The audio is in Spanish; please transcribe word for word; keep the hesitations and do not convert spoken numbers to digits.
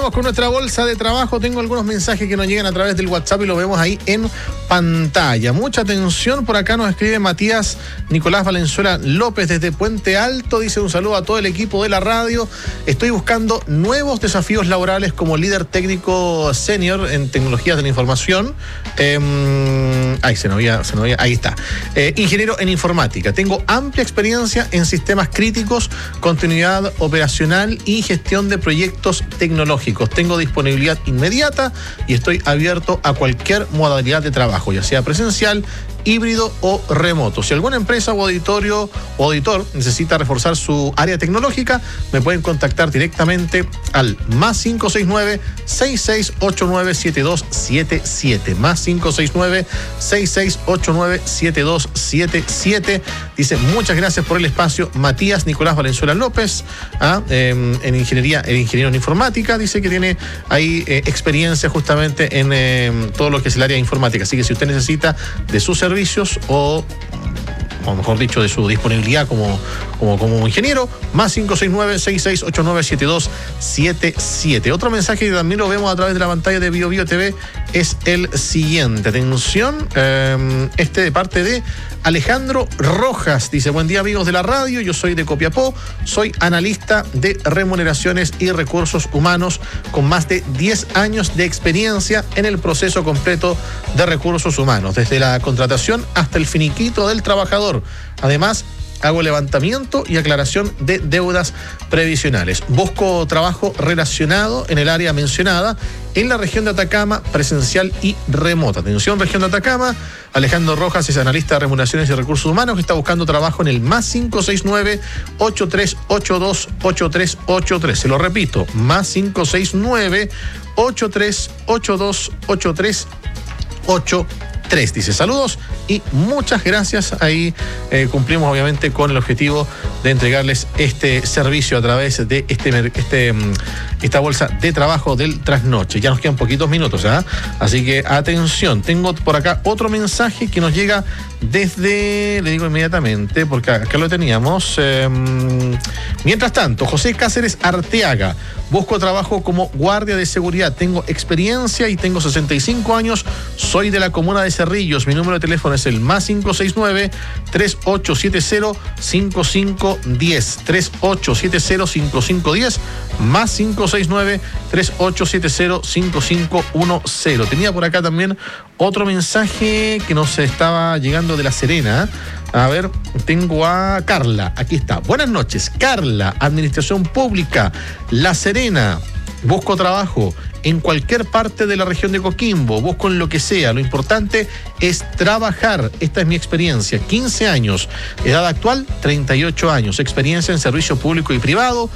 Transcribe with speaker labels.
Speaker 1: Volvemos con nuestra bolsa de trabajo. Tengo algunos mensajes que nos llegan a través del WhatsApp y lo vemos ahí en pantalla. Mucha atención, por acá nos escribe Matías Nicolás Valenzuela López desde Puente Alto. Dice un saludo a todo el equipo de la radio. Estoy buscando nuevos desafíos laborales como líder técnico senior en tecnologías de la información. Eh, ay, se nos había, se nos había, ahí está. Eh, ingeniero en informática. Tengo amplia experiencia en sistemas críticos, continuidad operacional y gestión de proyectos tecnológicos. Tengo disponibilidad inmediata y estoy abierto a cualquier modalidad de trabajo, ya sea presencial, híbrido o remoto. Si alguna empresa o auditorio o auditor necesita reforzar su área tecnológica, me pueden contactar directamente al más cinco seis nueve, seis seis ocho nueve, siete dos siete siete. Más cinco seis nueve, seis seis ocho nueve, siete dos siete siete. Dice, muchas gracias por el espacio, Matías Nicolás Valenzuela López, ¿ah? eh, en ingeniería, el ingeniero en informática. Dice que tiene ahí eh, experiencia justamente en eh, todo lo que es el área de informática. Así que si usted necesita de su servicio, servicios o, o mejor dicho, de su disponibilidad como, como, como ingeniero, más cinco seis nueve, seis seis ocho nueve, siete dos siete siete. Otro mensaje que también lo vemos a través de la pantalla de Bio Bio T V es el siguiente. Atención, eh, este de parte de Alejandro Rojas. Dice, buen día amigos de la radio, yo soy de Copiapó, soy analista de remuneraciones y recursos humanos con más de diez años de experiencia en el proceso completo de recursos humanos, desde la contratación hasta el finiquito del trabajador. Además, hago levantamiento y aclaración de deudas previsionales. Busco trabajo relacionado en el área mencionada en la región de Atacama, presencial y remota. Atención, región de Atacama. Alejandro Rojas es analista de remuneraciones y recursos humanos que está buscando trabajo en el más cinco seis nueve, ocho tres ocho dos, ocho tres ocho tres. Se lo repito, más cinco seis nueve, ocho tres ocho dos, ocho tres ocho tres. Dice, saludos y muchas gracias. Ahí eh, cumplimos obviamente con el objetivo de entregarles este servicio a través de este, este esta bolsa de trabajo del trasnoche. Ya nos quedan poquitos minutos, ¿eh? Así que atención, tengo por acá otro mensaje que nos llega desde, le digo inmediatamente, porque acá lo teníamos. Eh, mientras tanto, José Cáceres Arteaga, busco trabajo como guardia de seguridad, tengo experiencia y tengo sesenta y cinco años, soy de la comuna de Cerrillos, mi número de teléfono es el más cinco seis nueve, tres ocho siete cero, cinco cinco uno cero, tres ocho siete cero, cinco cinco uno cero, más cinco seis nueve, tres ocho siete cero, cinco cinco uno cero. Tenía por acá también otro mensaje que nos estaba llegando de La Serena. A ver, tengo a Carla, aquí está. Buenas noches, Carla, Administración Pública, La Serena. Busco trabajo en cualquier parte de la región de Coquimbo, busco en lo que sea. Lo importante es trabajar. Esta es mi experiencia, quince años. Edad actual, treinta y ocho años. Experiencia en servicio público y privado.